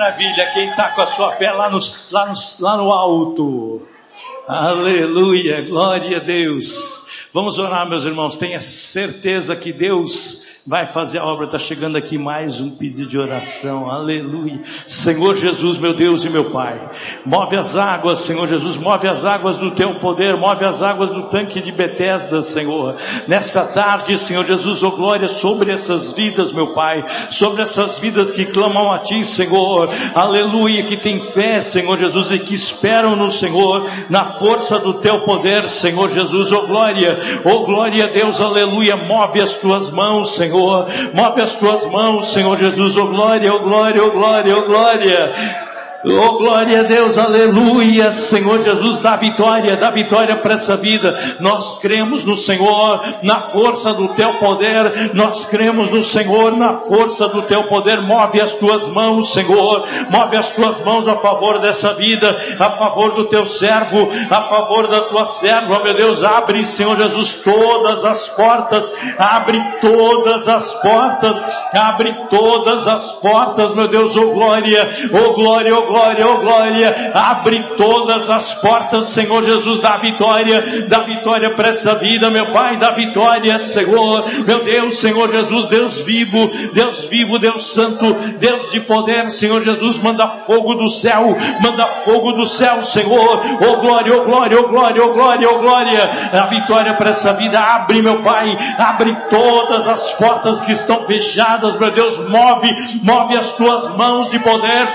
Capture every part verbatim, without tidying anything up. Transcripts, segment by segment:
maravilha. Quem está com a sua fé lá no, lá no, lá no alto. Aleluia, glória a Deus. Vamos orar, meus irmãos. Tenha certeza que Deus vai fazer a obra. Está chegando aqui mais um pedido de oração. Aleluia. Senhor Jesus, meu Deus e meu Pai, move as águas, Senhor Jesus, move as águas do teu poder, move as águas do tanque de Betesda, Senhor, nessa tarde, Senhor Jesus, oh glória, sobre essas vidas, meu Pai, sobre essas vidas que clamam a Ti, Senhor, aleluia, que tem fé, Senhor Jesus, e que esperam no Senhor, na força do teu poder, Senhor Jesus, oh glória, oh glória a Deus, aleluia, move as tuas mãos, Senhor, move as tuas mãos, Senhor Jesus, oh glória, oh glória, oh glória, oh glória. Oh glória a Deus, aleluia, Senhor Jesus, dá vitória, dá vitória para essa vida. Nós cremos no Senhor, na força do teu poder, nós cremos no Senhor, na força do teu poder. Move as tuas mãos, Senhor, move as tuas mãos a favor dessa vida, a favor do teu servo, a favor da tua serva, meu Deus. Abre, Senhor Jesus, todas as portas, abre todas as portas, abre todas as portas, meu Deus. Oh glória, oh glória, oh glória, oh glória, abre todas as portas, Senhor Jesus, dá vitória, dá vitória para essa vida, meu Pai, dá vitória, Senhor, meu Deus, Senhor Jesus, Deus vivo, Deus vivo, Deus santo, Deus de poder, Senhor Jesus, manda fogo do céu, manda fogo do céu, Senhor, oh glória, oh glória, oh glória, oh glória, oh glória, a vitória para essa vida, abre, meu Pai, abre todas as portas que estão fechadas, meu Deus, move, move as tuas mãos de poder,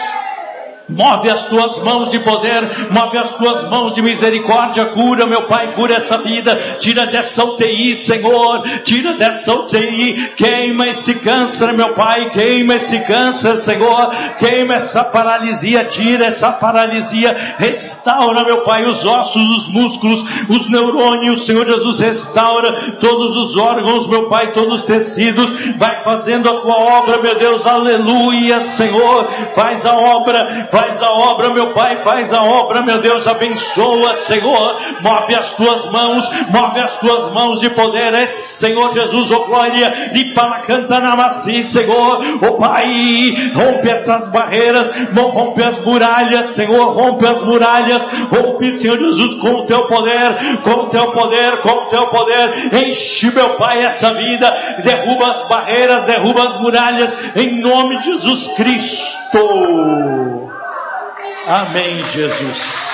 move as tuas mãos de poder, move as tuas mãos de misericórdia, cura, meu Pai, cura essa vida, tira dessa U T I, Senhor, tira dessa U T I, queima esse câncer, meu Pai, queima esse câncer, Senhor, queima essa paralisia, tira essa paralisia, restaura, meu Pai, os ossos, os músculos, os neurônios, Senhor Jesus, restaura todos os órgãos, meu Pai, todos os tecidos, vai fazendo a tua obra, meu Deus, aleluia, Senhor, faz a obra, faz a obra, meu Pai, faz a obra, meu Deus, abençoa, Senhor, move as tuas mãos, move as tuas mãos de poder, é, Senhor Jesus, oh glória, e para cantar na macia, Senhor, oh Pai, rompe essas barreiras, rompe as muralhas, Senhor, rompe as muralhas, rompe, Senhor Jesus, com o teu poder, com o teu poder, com o teu poder, enche, meu Pai, essa vida, derruba as barreiras, derruba as muralhas, em nome de Jesus Cristo. Amém, Jesus.